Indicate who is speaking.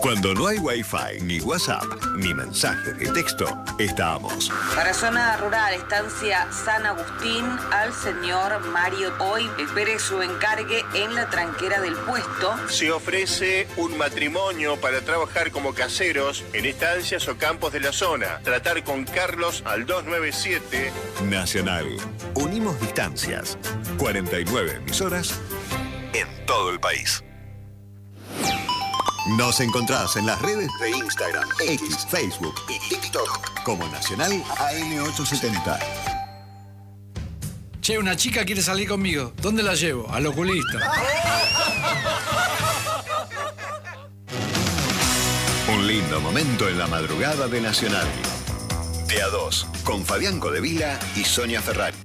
Speaker 1: Cuando no hay Wi-Fi, ni WhatsApp, ni mensajes de texto, estamos.
Speaker 2: Para zona rural, estancia San Agustín, al señor Mario. Hoy espere su encargue en la tranquera del puesto.
Speaker 3: Se ofrece un matrimonio para trabajar como caseros en estancias o campos de la zona. Tratar con Carlos al 297.
Speaker 1: Nacional. Unimos distancias. 49 emisoras en todo el país. Nos encontrás en las redes de Instagram, X, Facebook y TikTok como Nacional AM870.
Speaker 4: Che, una chica quiere salir conmigo. ¿Dónde la llevo? Al oculista.
Speaker 1: Un lindo momento en la madrugada de Nacional. De A2, con Fabián Codevila y Sonia Ferrari.